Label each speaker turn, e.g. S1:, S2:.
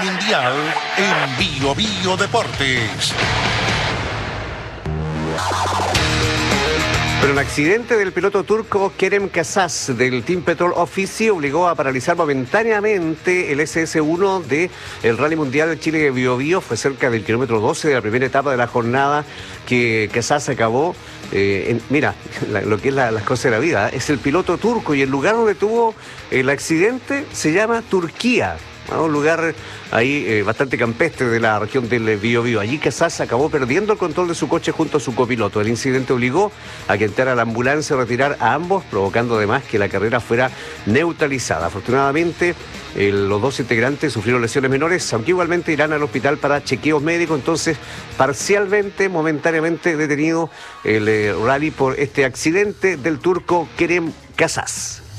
S1: Mundial en Bio Bio Deportes.
S2: Pero un accidente del piloto turco Kerem Kasas del Team Petrol Office obligó a paralizar momentáneamente el SS1 del Rally Mundial de Chile Bio Bio. Fue cerca del kilómetro 12 de la primera etapa de la jornada que Kasas acabó. Mira, lo que es las cosas de la vida. Es el piloto turco y el lugar donde tuvo el accidente se llama Turquía. Un lugar ahí bastante campestre de la región del Biobío. Allí Kasas acabó perdiendo el control de su coche junto a su copiloto. El incidente obligó a que entrara la ambulancia a retirar a ambos, provocando además que la carrera fuera neutralizada. Afortunadamente, los dos integrantes sufrieron lesiones menores, aunque igualmente irán al hospital para chequeos médicos. Entonces, parcialmente, momentáneamente detenido el rally por este accidente del turco Kerem Kasas.